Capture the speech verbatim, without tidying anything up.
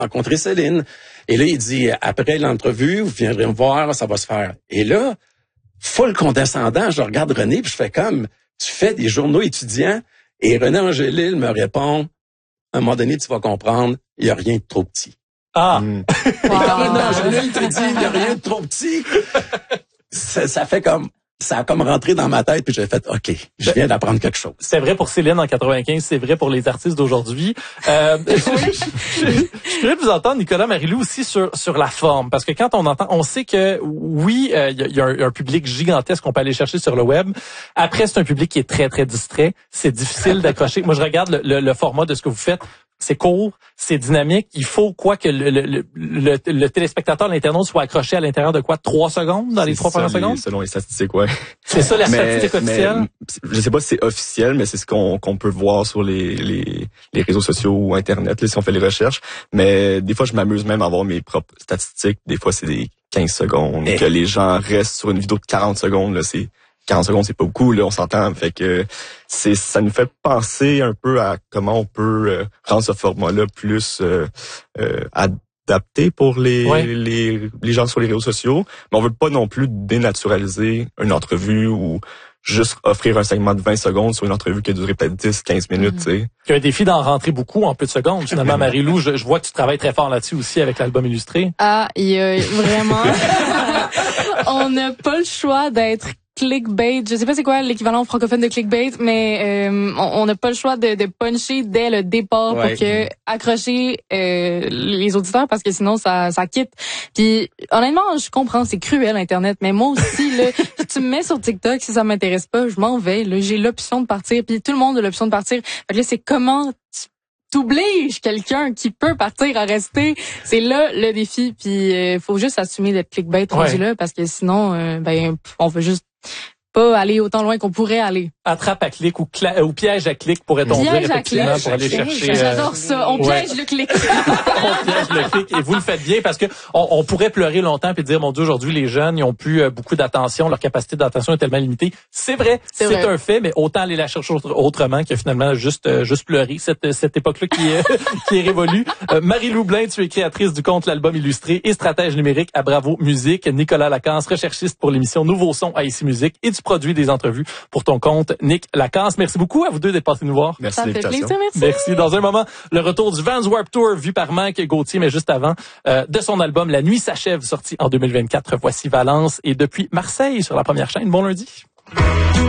rencontrer Céline. Et là, il dit, après l'entrevue, vous viendrez me voir, ça va se faire. Et là, full condescendant, je regarde René, puis je fais comme, tu fais des journaux étudiants, et René Angélil me répond, à un moment donné, tu vas comprendre, il n'y a rien de trop petit. Ah! Mm. Wow. Et quand René Angélil te dit, il n'y a rien de trop petit, ça, ça fait comme, ça a comme rentré dans ma tête, puis j'ai fait, OK, je viens d'apprendre quelque chose. C'est vrai pour Céline en quatre-vingt-quinze, c'est vrai pour les artistes d'aujourd'hui. Euh, je, je, je voulais vous entendre, Nicolas Marilou, aussi sur sur la forme, parce que quand on entend, on sait que oui, il euh, y, y a un, un public gigantesque qu'on peut aller chercher sur le web. Après, c'est un public qui est très très distrait. C'est difficile d'accrocher. Moi, je regarde le, le, le format de ce que vous faites. C'est court, c'est dynamique. Il faut quoi que le, le, le, le, le téléspectateur, l'internaute soit accroché à l'intérieur de quoi? Trois secondes dans les trois premières secondes? Selon les statistiques, ouais. C'est ça la mais, statistique officielle? Mais, je sais pas si c'est officiel, mais c'est ce qu'on qu'on peut voir sur les, les, les réseaux sociaux ou Internet, là, si on fait les recherches. Mais des fois, je m'amuse même à voir mes propres statistiques. Des fois, c'est des quinze secondes. Et que les gens restent sur une vidéo de quarante secondes, là, c'est... quarante secondes, c'est pas beaucoup, là, on s'entend. Fait que c'est, ça nous fait penser un peu à comment on peut euh, rendre ce format-là plus euh, euh, adapté pour les, ouais. les les gens sur les réseaux sociaux. Mais on veut pas non plus dénaturaliser une entrevue ou juste offrir un segment de vingt secondes sur une entrevue qui a duré peut-être dix, quinze minutes, tu sais. Il y a un défi d'en rentrer beaucoup en peu de secondes. Finalement, Marie-Lou, je, je vois que tu travailles très fort là-dessus aussi avec l'album illustré. Ah, il y a vraiment... on n'a pas le choix d'être clickbait. Je sais pas c'est quoi l'équivalent francophone de clickbait, mais euh, on n'a pas le choix de, de puncher dès le départ ouais. pour que accrocher euh, les auditeurs, parce que sinon ça ça quitte. Puis honnêtement, je comprends, c'est cruel Internet, mais moi aussi là, si tu me mets sur TikTok, si ça m'intéresse pas, je m'en vais. Là, j'ai l'option de partir, puis tout le monde a l'option de partir. Fait que là, c'est comment tu t'obliges quelqu'un qui peut partir à rester. C'est là le défi, puis euh, faut juste assumer d'être clickbait rendu ouais. là, parce que sinon euh, ben on veut juste pas aller autant loin qu'on pourrait aller. Attrape à clic ou, cla- ou piège à clic pourrait-on dire effectivement pour aller chercher. J'adore ça. On piège ouais. le clic. On piège le clic et vous le faites bien parce que on, on pourrait pleurer longtemps puis dire mon Dieu aujourd'hui les jeunes ils ont plus euh, beaucoup d'attention, leur capacité d'attention est tellement limitée. C'est vrai, c'est, c'est un fait, mais autant aller la chercher autrement que finalement juste euh, juste pleurer cette cette époque-là qui est qui est révolue. Euh, Marie-Lou Blin, tu es créatrice du compte L'Album Illustré et stratège numérique à Bravo Musique. Nicolas Lacasse, recherchiste pour l'émission Nouveau Son à Ici Musique et tu produis des entrevues pour ton compte Nick Lacasse. Merci beaucoup à vous deux d'être passés nous voir. Merci Ça de l'invitation. fait plaisir, merci. Merci. Dans un moment, le retour du Vans Warped Tour vu par Mike Gauthier, mais juste avant, euh, de son album La Nuit s'achève, sorti en deux mille vingt-quatre. Voici Valence et depuis Marseille sur la première chaîne. Bon lundi.